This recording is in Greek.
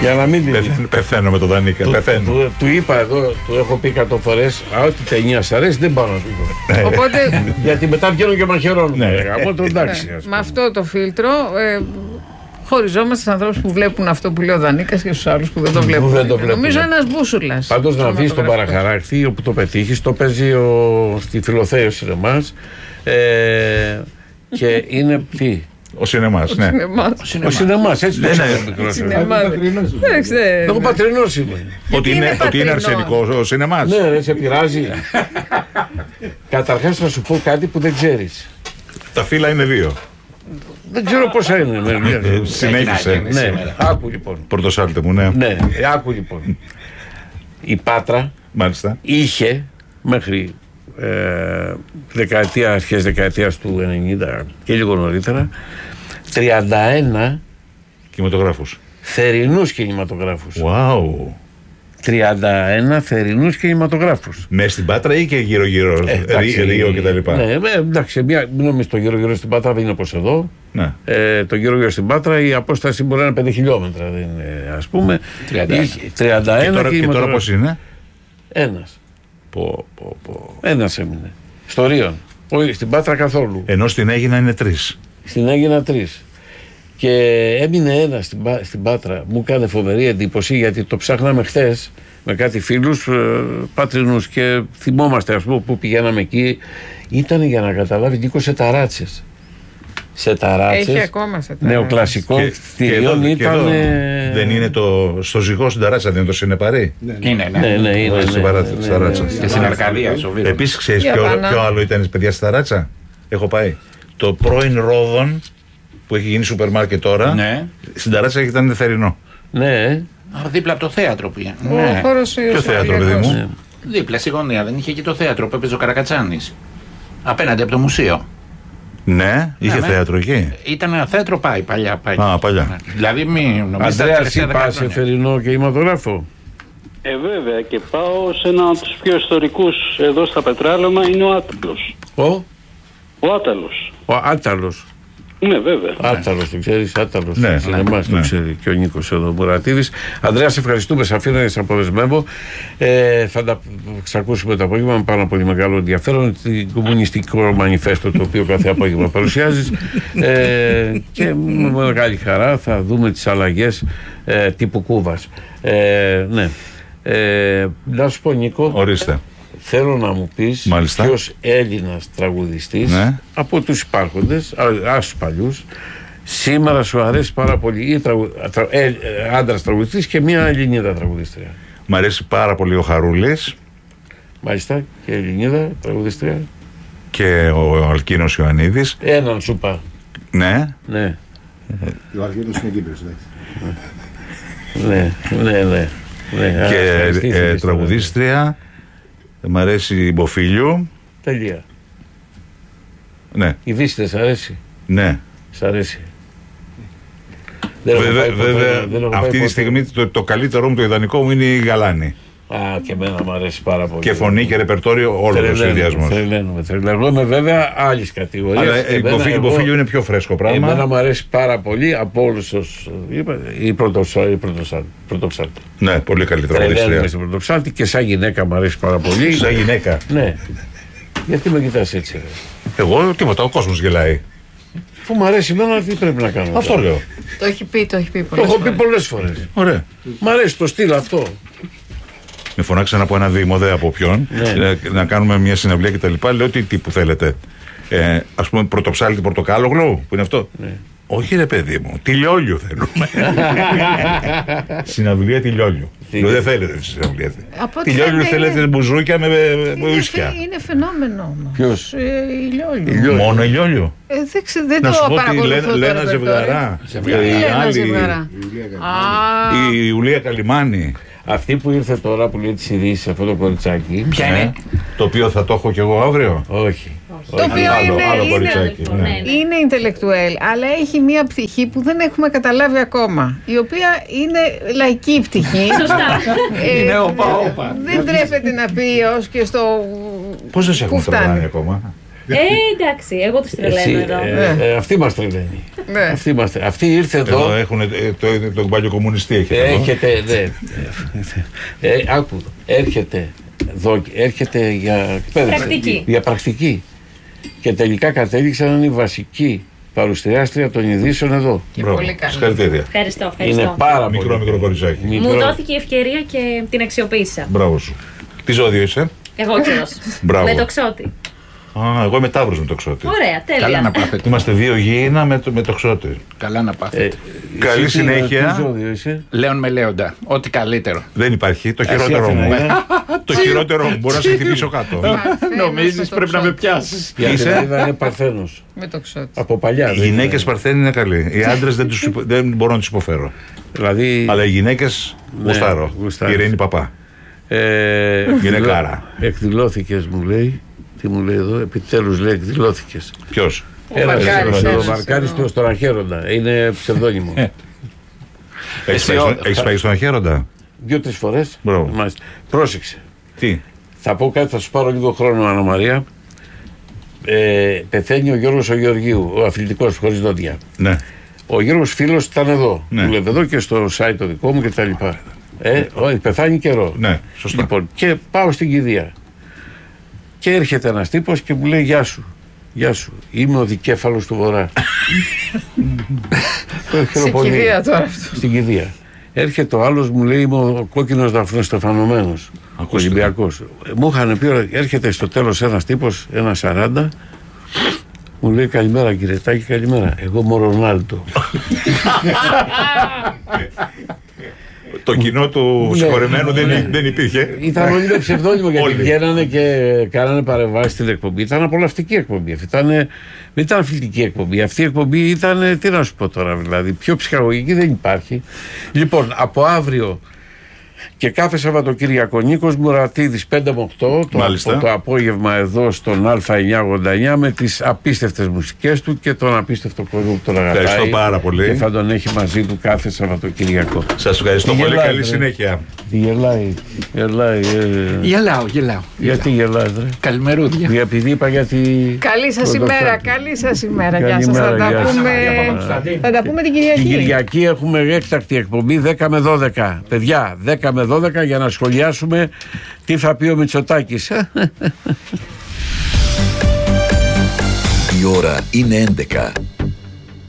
Για να μην πεθαίνω με το Δανίκα. Του είπα εδώ, του έχω πει 100 φορές, ό,τι ταινία σ' αρέσει δεν πάω να του πω. Οπότε. Γιατί μετά βγαίνω και μαχαιρώνω. Με αυτό το φίλτρο. Χωριζόμαστε στους ανθρώπους που βλέπουν αυτό που λέει ο Δανίκας και στους άλλους που δεν το βλέπουν. Νομίζω ένας μπούσουλας. Πάντως να βγεις στον Παραχαράκτη, όπου το πετύχεις, το παίζει στη Φιλοθέη ο Σινεμάς. Και είναι τι. Ο Σινεμάς, ναι. Ο Σινεμάς, έτσι το εγώ πατρινός είμαι. Ότι είναι αρσενικό ο Σινεμάς. Ναι, σε πειράζει. Καταρχάς να σου πω κάτι που δεν ξέρεις. Τα φύλλα είναι 2. Δεν ξέρω πόσα είναι. Συνέχισε. Ναι, άκου λοιπόν. Πορτοσάλτε μου, ναι. Ναι, άκου λοιπόν. Η Πάτρα μάλιστα είχε μέχρι αρχές δεκαετίας του 90 και λίγο νωρίτερα 31 κινηματογράφους. Θερινούς κινηματογράφους. Wow. 31 θερινούς κινηματογράφους. Μες στην Πάτρα ή και γύρω-γύρω, Ρίο και τα λοιπά. Ναι, εντάξει, νομίζω το γύρω-γύρω στην Πάτρα δεν είναι όπως εδώ. Ναι. Το γύρω-γύρω στην Πάτρα η απόσταση μπορεί να είναι 5 χιλιόμετρα, δεν είναι, ας πούμε. 31 και τώρα πώς είναι? Ένας. Ένας έμεινε. Στο Ρίο. Όχι, στην Πάτρα καθόλου. Ενώ στην Αίγινα είναι 3. Στην Αίγινα 3. Και έμεινε ένα στην Πάτρα. Μου έκανε φοβερή εντύπωση γιατί το ψάχναμε χθες με κάτι φίλους πατρινούς και θυμόμαστε, ας πούμε, που πηγαίναμε εκεί. Ήταν, για να καταλάβει, Νίκο, σε ταράτσες. Σε ταράτσες. Έχει ακόμα σε ταράτσες. Νεοκλασικό κτηριών ήταν. Δεν είναι στο Ζυγό στην ταράτσα, δεν είναι το Σινεπαρί? Είναι. Και στην Αρκαδία. Επίσης, ξέρεις ποιο άλλο ήταν, παιδιά, στη ταράτσα? Έχω πάει. Το πρώην Ρόδον που έχει γίνει σούπερ μάρκετ τώρα. Ναι. Στην ταράτσα ήταν θερινό. Ναι. Δίπλα από το θέατρο πήγα. Ποιο θέατρο, παιδί μου? Δίπλα στη γωνία. Δεν είχε και το θέατρο που έπαιζε ο Καρακατσάνης. Απέναντι από το μουσείο. Ναι, είχε θέατρο εκεί. Ήταν ένα θέατρο παλιά. Παλιά. Δηλαδή μην νομίζετε. Αντρέα, εσύ πας σε θερινό κινηματογράφο? Βέβαια, και πάω σε ένα από τους πιο ιστορικούς εδώ στα Πετράλαιωνα, είναι ο Άταλος. Ο Άταλος. Ο Άταλος. Ναι, βέβαια. Άταλος, το ξέρεις, Άταλος. Ναι, εμάς το ξέρει και ο Νίκος εδώ, Μουρατίδης. Ανδρέα, σε ευχαριστούμε, σε αφήνω να σε αποδεσμεύω. Θα τα ξακούσουμε το απόγευμα με πάρα πολύ μεγάλο ενδιαφέρον. Το κομμουνιστικό μανιφέστο το οποίο κάθε απόγευμα παρουσιάζεις. Και με μεγάλη χαρά θα δούμε τις αλλαγές τύπου Κούβας. Ναι. Να σου πω, Νίκο. Ορίστε. Θέλω να μου πεις ποιος Έλληνας τραγουδιστής από τους υπάρχοντες, τους παλιούς, σήμερα σου αρέσει πάρα πολύ, άντρας τραγουδιστής και μια Ελληνίδα τραγουδίστρια? Μ' αρέσει πάρα πολύ ο Χαρούλης. Μάλιστα, και Ελληνίδα τραγουδίστρια. Και ο Αλκίνος Ιωαννίδης. Έναν σου είπα. Ναι. Ο Αλκίνος είναι Κύπριος, ναι. Και τραγουδίστρια. Μ' αρέσει η Μποφίλιου. Τελεία. Ναι. Η Δύση δεν σ' αρέσει? Ναι. Σ' αρέσει? Βέβαια, αυτή τη στιγμή το καλύτερό μου, το ιδανικό μου είναι η Γαλάνη. Και εμένα μου αρέσει πάρα πολύ. Και φωνή και ρεπερτόριο, όλο ο συνδυασμός. Εγώ είμαι βέβαια άλλη κατηγορία. Αλλά η Μποφίλιου είναι πιο φρέσκο πράγμα. Εμένα μου αρέσει πάρα πολύ από όλους τους. Η Πρωτοψάλτη. Ναι, πολύ καλή τραγουδίστρια. Στην Πρωτοψάλτη και σαν γυναίκα μου αρέσει πάρα πολύ. Σαν γυναίκα. Ναι. Γιατί με κοιτάς έτσι? Εγώ τίποτα, ο κόσμος γελάει. Που μου αρέσει εμένα, τι πρέπει να κάνω? Αυτό λέω. Το έχει πει πολλές φορές. Το έχω πει πολλές φορές. Ωραία. Μ' αρέσει το στυλ αυτό. Με φωνάξαν από ένα δήμο, δεν από ποιον, να κάνουμε μια συναυλία κτλ. Λέω τι τύπου θέλετε. Ας πούμε Πρωτοψάλτη Πορτοκάλογλου, που είναι αυτό. Ναι. Όχι ρε παιδί μου, τηλιόλιο θέλουμε. Συναυλία τηλιόλιου. Δεν θέλετε συναυλία. Τηλιόλιου θέλετε μπουζούκια με ουίσκια. Είναι φαινόμενο όμως. Ποιος? Ηλιόλιο. Μόνο ηλιόλιο. Δεν το παρακολουθώ. Λένα Ζευγαρά. Η Ιουλία Καλιμάνη. Αυτή που ήρθε τώρα που λέει τις ειδήσεις, αυτό το κοριτσάκι. Ποια είναι? Το οποίο θα το έχω κι εγώ αύριο. Όχι. Το οποίο άλλο κοριτσάκι. Είναι intellectual, αλλά έχει μία πτυχή που δεν έχουμε καταλάβει ακόμα. Η οποία είναι λαϊκή πτυχή. Σωστά. Είναι όπα. Δεν τρέπεται να πει ως και στο. Πώς δεν σε έχουν τρελάνει ακόμα? Εντάξει, εγώ τους τρελαίνω εδώ. Αυτή μας τρελαίνει. Αυτή ήρθε εδώ. Εδώ έχουν τον παλιοκομμουνιστή. Έρχεται για πρακτική. Για πρακτική. Και τελικά κατέληξε να είναι η βασική παρουσιάστρια των ειδήσεων εδώ. Πολύ καλή. Ευχαριστώ. Είναι πάρα μικρό κοριτσάκι. Μου δόθηκε η ευκαιρία και την αξιοποίησα. Μπράβο σου. Τι ζώδιο είσαι? Εγώ Ξηρός. Με το Ξώτη. Εγώ είμαι Ταύρος με το Ξώτη. Ωραία, τέλεια. Καλά να πάθετε. Είμαστε δύο γήινα με το Ξώτη. Καλά να πάθετε. Καλή συνέχεια. Τι ζώδιο είσαι? Λέων με Λέοντα. Ό,τι καλύτερο. Δεν υπάρχει. Το χειρότερο μου. Το χειρότερο μου. Μπορώ να σε χτυπήσω κάτω. Νομίζεις πρέπει να με πιάσεις. Η Αθηναίδα είναι Παρθένος. Με το Ξώτη. Από παλιά. Οι γυναίκες Παρθένοι είναι καλοί. Οι άντρες δεν μπορώ να τους υποφέρω. Δηλαδή, αλλά οι γυναίκες γουστάρω. Η Ειρήνη Παπά. Γυναικάρα. Εκδηλώθηκες μου λέει. Τι μου λέει εδώ, επιτέλους λέει εκδηλώθηκες. Ποιος? Ο Βαρκάρης του στον Αχέροντα. Είναι ψευδόνυμο. Έχεις πάει στον Αχέροντα? 2-3 φορές. Πρόσεξε. Τι? Θα πω κάτι, θα σου πάρω λίγο χρόνο, Άννα Μαρία. Πεθαίνει ο Γιώργος ο Γεωργίου, ο αθλητικός χωρίς δόντια. Ναι. Ο Γιώργος φίλος ήταν εδώ. Ναι. Δουλεύει εδώ και στο site το δικό μου κτλ. Πεθάνει καιρό. Ναι, σωστά. Λοιπόν, και πάω στην κηδεία. Και έρχεται ένας τύπος και μου λέει Γεια σου, είμαι ο δικέφαλος του Βορρά. Στην κηδεία τώρα αυτό. Στην κηδεία. Έρχεται ο άλλος, μου λέει είμαι ο κόκκινος δαφνοστεφανωμένος, Ολυμπιακός. Μου είχαν πει, έρχεται στο τέλος ένας τύπος, ένα 40, μου λέει καλημέρα κύριε Τάκη, καλημέρα. Εγώ είμαι ο Ρονάλντο. Το κοινό του συγχωρεμένου δεν υπήρχε. Ήταν όλοι με ψευδόνυμο γιατί βγαίνανε και κάνανε παρεμβάσεις στην εκπομπή. Ήταν απολαυστική εκπομπή. Δεν ήταν αθλητική εκπομπή. Αυτή η εκπομπή ήταν, τι να σου πω τώρα, δηλαδή, πιο ψυχαγωγική δεν υπάρχει. Λοιπόν, από αύριο και κάθε Σαββατοκύριακο Νίκος Μουρατίδης 5 με 8 το απόγευμα εδώ στον Α989 με τις απίστευτες μουσικές του και τον απίστευτο κόσμο που τον αγαπάει. Ευχαριστώ πάρα πολύ. Και θα τον έχει μαζί του κάθε Σαββατοκύριακο. Σας ευχαριστώ πολύ. Καλή συνέχεια. Τι γελάει. Γελάω. Γιατί γελάς ρε? Καλημερούδια. Επειδή είπα γιατί... Καλή σας ημέρα. Γεια σας. Θα τα πούμε την Κυριακή. Την Κυριακή έχουμε έκτακτη εκπομπή 10 με 12. Παιδιά, 10 με 12 για να σχολιάσουμε τι θα πει ο Μητσοτάκης. Η ώρα είναι 11.